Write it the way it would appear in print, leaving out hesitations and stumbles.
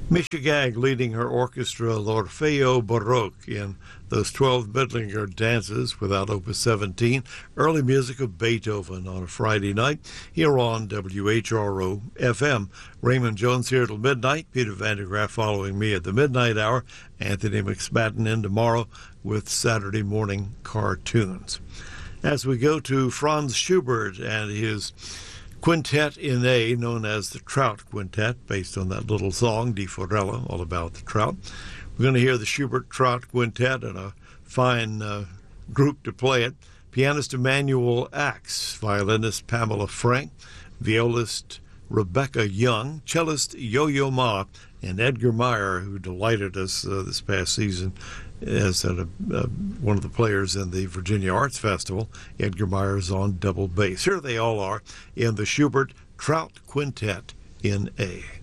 Misha Gag leading her orchestra L'Orfeo Baroque in those 12 Midlinger dances without Opus 17, early music of Beethoven on a Friday night here on WHRO FM. Raymond Jones here till midnight. Peter Vandergraff following me at the midnight hour. Anthony McSpadden in tomorrow with Saturday morning cartoons. As we go to Franz Schubert and his Quintet in A, known as the Trout Quintet, based on that little song, Die Forelle, all about the trout. We're going to hear the Schubert Trout Quintet and a fine group to play it. Pianist Emanuel Axe, violinist Pamela Frank, violist Rebecca Young, cellist Yo-Yo Ma, and Edgar Meyer, who delighted us this past season as one of the players in the Virginia Arts Festival. Edgar Meyer's on double bass. Here they all are in the Schubert Trout Quintet in A.